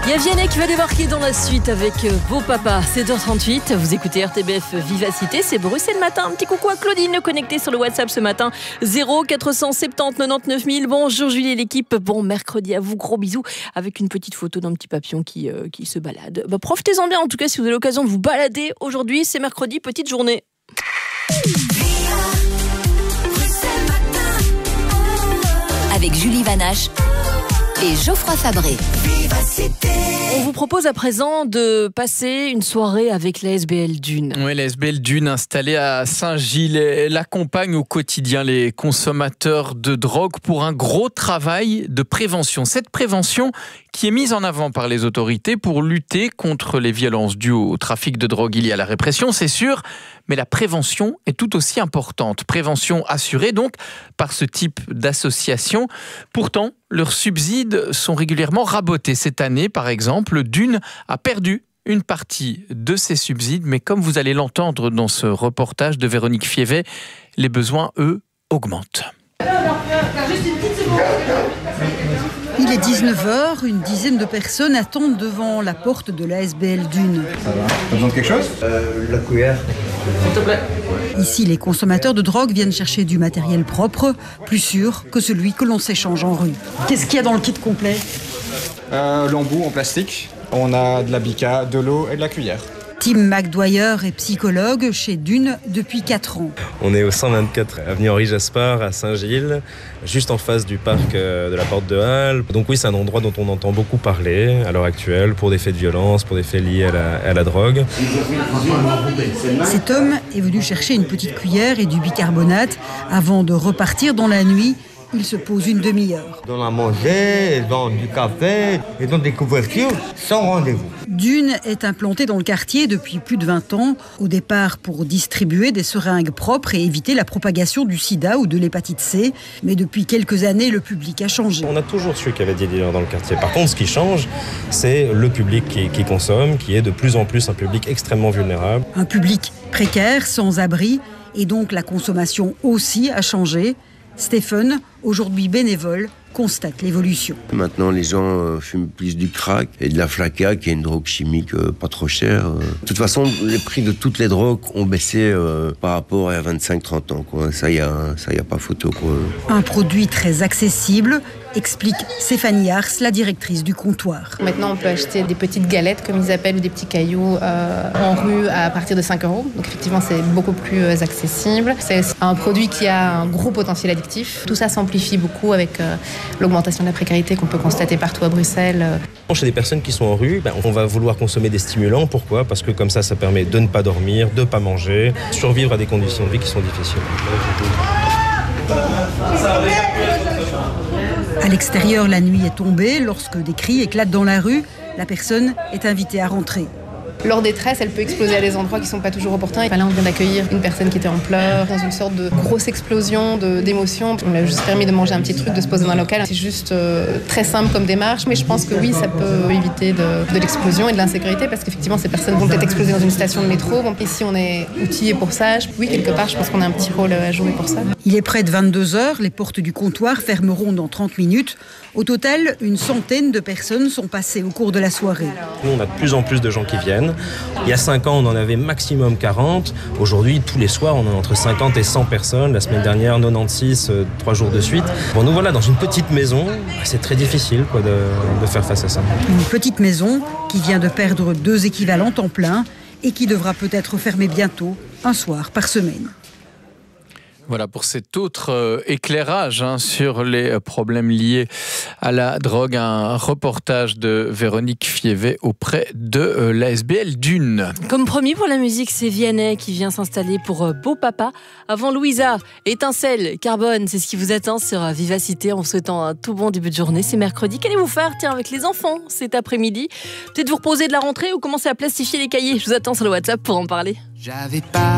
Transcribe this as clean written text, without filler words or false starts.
Il y a Vianney qui va débarquer dans la suite avec Beau Papa, 7h38. Vous écoutez RTBF Vivacité, c'est Bruxelles Matin. Un petit coucou à Claudine, connectée sur le WhatsApp ce matin. 0470 99 000. Bonjour Julie et l'équipe. Bon mercredi à vous, gros bisous. Avec une petite photo d'un petit papillon qui se balade. Profitez-en bien en tout cas si vous avez l'occasion de vous balader. Aujourd'hui, c'est mercredi, petite journée. Avec Julie Vanache et Geoffroy Fabré. On vous propose à présent de passer une soirée avec la SBL Dune. Oui, la SBL Dune installée à Saint-Gilles, elle accompagne au quotidien les consommateurs de drogue pour un gros travail de prévention. Cette prévention qui est mise en avant par les autorités pour lutter contre les violences dues au trafic de drogue. Il y a la répression, c'est sûr, mais la prévention est tout aussi importante. Prévention assurée donc par ce type d'association. Pourtant, leurs subsides sont régulièrement rabotés. Cette année, par exemple, Dune a perdu une partie de ses subsides, mais comme vous allez l'entendre dans ce reportage de Véronique Fievet, les besoins, eux, augmentent. Il est 19h, une dizaine de personnes attendent devant la porte de la SBL Dune. Ça va ? T'as besoin de quelque chose ? La cuillère. S'il te plaît. Ici, les consommateurs de drogue viennent chercher du matériel propre, plus sûr que celui que l'on s'échange en rue. Qu'est-ce qu'il y a dans le kit complet ? L'embout en plastique. On a de la bica, de l'eau et de la cuillère. Tim McDwyer est psychologue chez Dune depuis 4 ans. On est au 124 avenue Henri Jaspard à Saint-Gilles, juste en face du parc de la Porte de Halle. Donc oui, c'est un endroit dont on entend beaucoup parler à l'heure actuelle pour des faits de violence, pour des faits liés à la drogue. Cet homme est venu chercher une petite cuillère et du bicarbonate avant de repartir dans la nuit. Il se pose une demi-heure. Ils donnent à manger, ils donnent du café, ils donnent des couvertures sans rendez-vous. Dune est implanté dans le quartier depuis plus de 20 ans, au départ pour distribuer des seringues propres et éviter la propagation du sida ou de l'hépatite C. Mais depuis quelques années, le public a changé. On a toujours su qu'il y avait des dealers dans le quartier. Par contre, ce qui change, c'est le public qui consomme, qui est de plus en plus un public extrêmement vulnérable. Un public précaire, sans abri, et donc la consommation aussi a changé. Stéphane, aujourd'hui bénévole, constate l'évolution. Maintenant, les gens fument plus du crack et de la flaka, qui est une drogue chimique pas trop chère. De toute façon, les prix de toutes les drogues ont baissé par rapport à 25-30 ans. Quoi. Ça, y a pas photo. Quoi. Un produit très accessible, explique Stéphanie Ars, la directrice du comptoir. Maintenant, on peut acheter des petites galettes, comme ils appellent, ou des petits cailloux en rue à partir de 5 €. Donc effectivement, c'est beaucoup plus accessible. C'est aussi un produit qui a un gros potentiel addictif. Tout ça s'amplifie beaucoup avec l'augmentation de la précarité qu'on peut constater partout à Bruxelles. Chez des personnes qui sont en rue, on va vouloir consommer des stimulants. Pourquoi ? Parce que comme ça permet de ne pas dormir, de ne pas manger, survivre à des conditions de vie qui sont difficiles. À l'extérieur, la nuit est tombée. Lorsque des cris éclatent dans la rue, la personne est invitée à rentrer. Leur détresse, elle peut exploser à des endroits qui ne sont pas toujours opportuns. Et là, on vient d'accueillir une personne qui était en pleurs, dans une sorte de grosse explosion d'émotions. On lui a juste permis de manger un petit truc, de se poser dans un local. C'est juste très simple comme démarche, mais je pense que oui, ça peut éviter de l'explosion et de l'insécurité, parce qu'effectivement, ces personnes vont peut-être exploser dans une station de métro. Bon, ici, on est outillés pour ça. Oui, quelque part, je pense qu'on a un petit rôle à jouer pour ça. Il est près de 22h. Les portes du comptoir fermeront dans 30 minutes. Au total, une centaine de personnes sont passées au cours de la soirée. Nous, on a de plus en plus de gens qui viennent. Il y a 5 ans, on en avait maximum 40. Aujourd'hui, tous les soirs, on a entre 50 et 100 personnes. La semaine dernière, 96, 3 jours de suite. Bon, nous voilà dans une petite maison. C'est très difficile de faire face à ça. Une petite maison qui vient de perdre 2 équivalents temps plein et qui devra peut-être fermer bientôt, un soir par semaine. Voilà pour cet autre éclairage sur les problèmes liés à la drogue. Un reportage de Véronique Fievet auprès de la SBL Dune. Comme promis pour la musique, c'est Vianney qui vient s'installer pour Beau Papa. Avant Louisa, Étincelle, Carbone, c'est ce qui vous attend sur Vivacité en vous souhaitant un tout bon début de journée. C'est mercredi. Qu'allez-vous faire avec les enfants cet après-midi ? Peut-être vous reposer de la rentrée ou commencer à plastifier les cahiers. Je vous attends sur le WhatsApp pour en parler. J'avais pas